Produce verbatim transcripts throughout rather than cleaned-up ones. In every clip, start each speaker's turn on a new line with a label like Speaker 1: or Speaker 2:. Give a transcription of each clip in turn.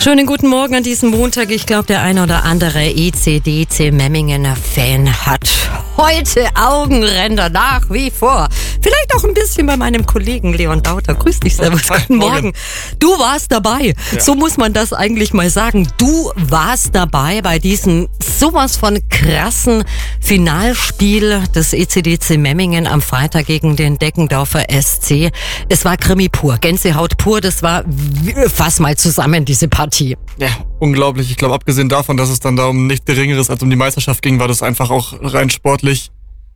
Speaker 1: Schönen guten Morgen an diesem Montag. Ich glaube, der ein oder andere E C D C Memmingener Fan hat heute Augenränder nach wie vor. Vielleicht auch ein bisschen bei meinem Kollegen Leon Dauter. Grüß dich, servus, guten Morgen. Du warst dabei. Ja. So muss man das eigentlich mal sagen. Du warst dabei bei diesem sowas von krassen Finalspiel des E C D C Memmingen am Freitag gegen den Deckendorfer S C. Es war Krimi pur, Gänsehaut pur. Das war, fass mal zusammen, diese Partie.
Speaker 2: Ja, unglaublich. Ich glaube, abgesehen davon, dass es dann da um nichts Geringeres als um die Meisterschaft ging, war das einfach auch rein sportlich.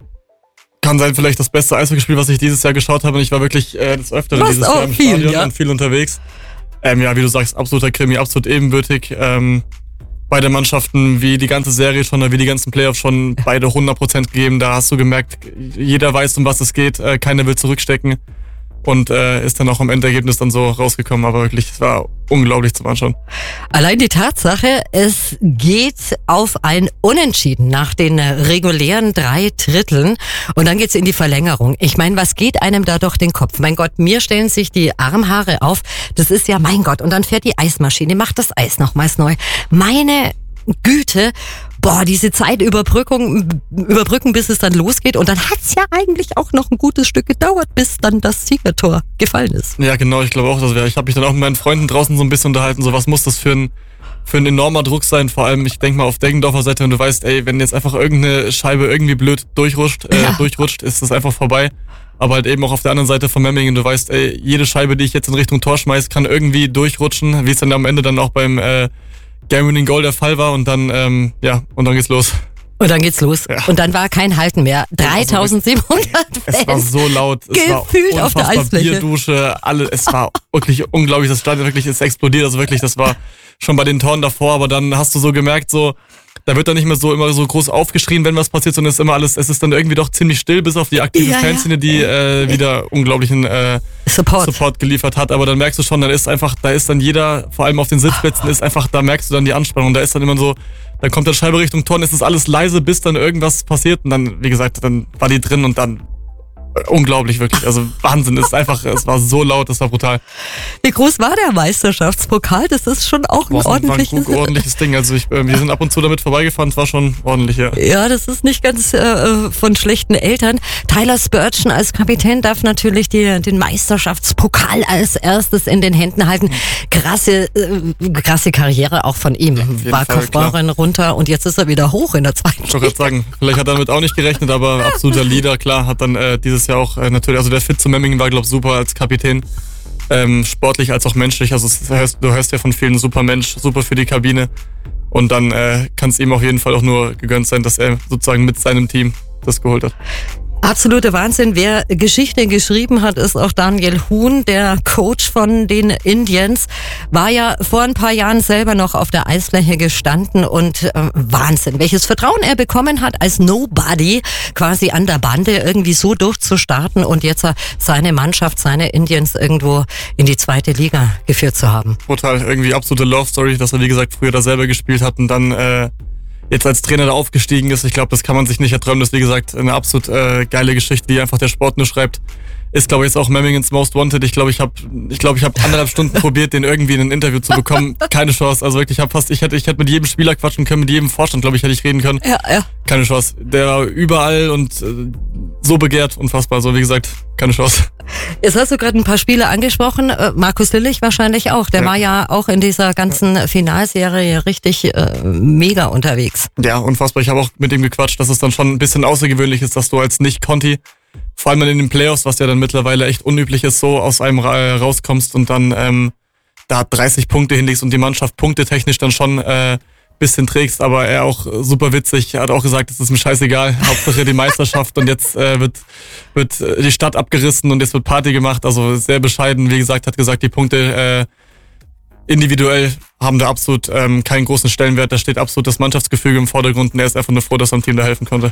Speaker 2: Kann sein, vielleicht das beste Eishockeyspiel, was ich dieses Jahr geschaut habe. Und ich war wirklich äh, des Öfteren
Speaker 1: Was
Speaker 2: dieses
Speaker 1: auch
Speaker 2: Jahr im
Speaker 1: viel,
Speaker 2: Stadion
Speaker 1: ja.
Speaker 2: und viel unterwegs. Ähm, ja, wie du sagst, absoluter Krimi, absolut ebenbürtig. Ähm, beide Mannschaften, wie die ganze Serie schon, wie die ganzen Playoffs schon, beide hundert Prozent gegeben. Da hast du gemerkt, jeder weiß, um was es geht. Äh, keiner will zurückstecken. Und äh, ist dann auch am Endergebnis dann so rausgekommen. Aber wirklich, es war unglaublich zum Anschauen.
Speaker 1: Allein die Tatsache, es geht auf ein Unentschieden nach den regulären drei Dritteln. Und dann geht's in die Verlängerung. Ich meine, was geht einem da durch den Kopf? Mein Gott, mir stellen sich die Armhaare auf. Das ist ja, mein Gott. Und dann fährt die Eismaschine, macht das Eis nochmals neu. Meine Güte, boah, diese Zeit überbrücken, überbrücken, bis es dann losgeht. Und dann hat's ja eigentlich auch noch ein gutes Stück gedauert, bis dann das Siegertor gefallen ist.
Speaker 2: Ja, genau, ich glaube auch, das wäre. Ich habe mich dann auch mit meinen Freunden draußen so ein bisschen unterhalten, so was muss das für ein für ein enormer Druck sein, vor allem, ich denke mal auf Deggendorfer Seite, wenn du weißt, ey, wenn jetzt einfach irgendeine Scheibe irgendwie blöd durchrutscht, äh, ja. durchrutscht, ist das einfach vorbei. Aber halt eben auch auf der anderen Seite von Memmingen, du weißt, ey, jede Scheibe, die ich jetzt in Richtung Tor schmeiß, kann irgendwie durchrutschen, wie es dann am Ende dann auch beim äh, Game-Winning Goal der Fall war und dann, ähm, ja, und dann geht's los.
Speaker 1: Und dann geht's los. Ja. Und dann war kein Halten mehr. dreitausendsiebenhundert Fans.
Speaker 2: Es war so laut. Es
Speaker 1: gefühlt
Speaker 2: war
Speaker 1: auf der Eisfläche.
Speaker 2: Bierdusche, alle, es war wirklich unglaublich. Das Stadion wirklich ist explodiert. Also wirklich, das war schon bei den Toren davor. Aber dann hast du so gemerkt, so, da wird dann nicht mehr so immer so groß aufgeschrien, wenn was passiert, sondern es ist immer alles, es ist dann irgendwie doch ziemlich still, bis auf die aktive ja, Fanszene, die äh, wieder unglaublichen äh,
Speaker 1: Support.
Speaker 2: Support geliefert hat. Aber dann merkst du schon, da ist einfach, da ist dann jeder, vor allem auf den Sitzplätzen, ist einfach, da merkst du dann die Anspannung. Da ist dann immer so, dann kommt der Scheibe Richtung Tor, ist das alles leise, bis dann irgendwas passiert. Und dann, wie gesagt, dann war die drin und dann unglaublich, wirklich. Also Wahnsinn, es ist einfach, es war so laut, das war brutal.
Speaker 1: Wie groß war der Meisterschaftspokal? Das ist schon auch ein
Speaker 2: Boah,
Speaker 1: ordentliches...
Speaker 2: War ein ordentliches Ding. Also ich, äh, wir sind ab und zu damit vorbeigefahren, es war schon ordentlich, ja.
Speaker 1: Ja, das ist nicht ganz äh, von schlechten Eltern. Tyler Spurgeon als Kapitän darf natürlich die, den Meisterschaftspokal als erstes in den Händen halten. Krasse, äh, krasse Karriere auch von ihm. War Kaufbauern runter und jetzt ist er wieder hoch in der zweiten
Speaker 2: Ich wollte gerade sagen, vielleicht hat er damit auch nicht gerechnet, aber absoluter Leader, klar, hat dann äh, dieses ja auch äh, natürlich, also der Fit zu Memmingen war, glaube ich, super als Kapitän, ähm, sportlich als auch menschlich, also es, du, hörst, du hörst ja von vielen, super Mensch, super für die Kabine und dann äh, kann es ihm auf jeden Fall auch nur gegönnt sein, dass er sozusagen mit seinem Team das geholt hat.
Speaker 1: Absoluter Wahnsinn. Wer Geschichte geschrieben hat, ist auch Daniel Huhn, der Coach von den Indians. War ja vor ein paar Jahren selber noch auf der Eisfläche gestanden und äh, Wahnsinn, welches Vertrauen er bekommen hat, als Nobody quasi an der Bande irgendwie so durchzustarten und jetzt äh, seine Mannschaft, seine Indians irgendwo in die zweite Liga geführt zu haben.
Speaker 2: Total, irgendwie absolute Love Story, dass er wie gesagt früher da selber gespielt hat und dann äh jetzt als Trainer da aufgestiegen ist. Ich glaube, das kann man sich nicht erträumen. Das ist, wie gesagt, eine absolut äh, geile Geschichte, die einfach der Sport nur schreibt. Ist, glaube ich, jetzt auch Memmingens Most Wanted. Ich glaube, ich habe ich glaube, ich habe anderthalb Stunden probiert, den irgendwie in ein Interview zu bekommen. Keine Chance. Also wirklich, ich habe fast, ich hätte, ich hätte mit jedem Spieler quatschen können, mit jedem Vorstand, glaube ich, hätte ich reden können.
Speaker 1: Ja, ja.
Speaker 2: Keine Chance. Der war überall und äh, so begehrt, unfassbar. So, wie gesagt, keine Chance.
Speaker 1: Jetzt hast du gerade ein paar Spiele angesprochen. Markus Lillich wahrscheinlich auch. Der ja. war ja auch in dieser ganzen Finalserie richtig äh, mega unterwegs.
Speaker 2: Ja, unfassbar. Ich habe auch mit ihm gequatscht, dass es dann schon ein bisschen außergewöhnlich ist, dass du als Nicht-Conti, vor allem in den Playoffs, was ja dann mittlerweile echt unüblich ist, so aus einem ra- rauskommst und dann ähm, da dreißig Punkte hinlegst und die Mannschaft punktetechnisch dann schon äh, bisschen trägst, aber er auch super witzig, er hat auch gesagt, es ist mir scheißegal, Hauptsache die Meisterschaft und jetzt äh, wird wird die Stadt abgerissen und jetzt wird Party gemacht, also sehr bescheiden, wie gesagt, hat gesagt, die Punkte äh, individuell haben da absolut ähm, keinen großen Stellenwert, da steht absolut das Mannschaftsgefüge im Vordergrund und er ist einfach nur froh, dass er dem Team da helfen konnte.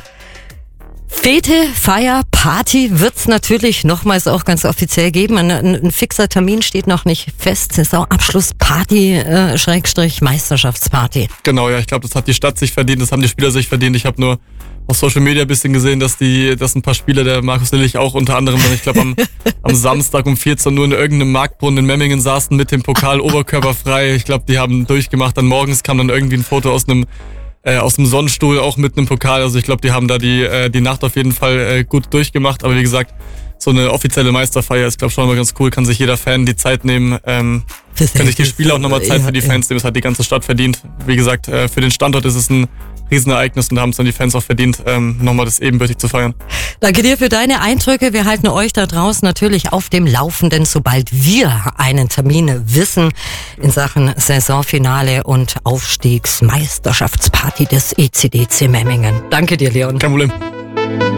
Speaker 1: Fete, Feier, Party wird's natürlich nochmals auch ganz offiziell geben. Ein, ein, ein fixer Termin steht noch nicht fest. Saisonabschluss, Party, äh, Schrägstrich, Meisterschaftsparty.
Speaker 2: Genau, ja, ich glaube, das hat die Stadt sich verdient, das haben die Spieler sich verdient. Ich habe nur auf Social Media ein bisschen gesehen, dass die, dass ein paar Spieler, der Markus Lillich auch unter anderem, ich glaube am, am Samstag um vierzehn Uhr in irgendeinem Marktbrunnen in Memmingen saßen mit dem Pokal oberkörperfrei. Ich glaube, die haben durchgemacht. Dann morgens kam dann irgendwie ein Foto aus einem äh, aus dem Sonnenstuhl, auch mit einem Pokal. Also ich glaube, die haben da die äh, die Nacht auf jeden Fall äh, gut durchgemacht. Aber wie gesagt, so eine offizielle Meisterfeier ist, glaube ich, schon mal ganz cool. Kann sich jeder Fan die Zeit nehmen. Ähm, können sich die Spieler auch nochmal Zeit für die Fans nehmen. Das hat die ganze Stadt verdient. Wie gesagt, äh, für den Standort ist es ein Riesenereignis und da haben es dann die Fans auch verdient, ähm, nochmal das ebenbürtig zu feiern.
Speaker 1: Danke dir für deine Eindrücke. Wir halten euch da draußen natürlich auf dem Laufenden, sobald wir einen Termin wissen in Sachen Saisonfinale und Aufstiegsmeisterschaftsparty des E C D C Memmingen. Danke dir, Leon.
Speaker 2: Kein Problem.